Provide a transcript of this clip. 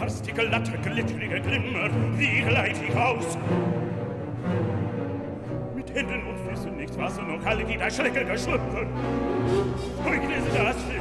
Karstige Latte, glitterige Glimmer, wie gleit ich aus? Mit Händen und Füßen nichts Wasser, noch alle die da Schlecke geschlüpfen. Heute ist das für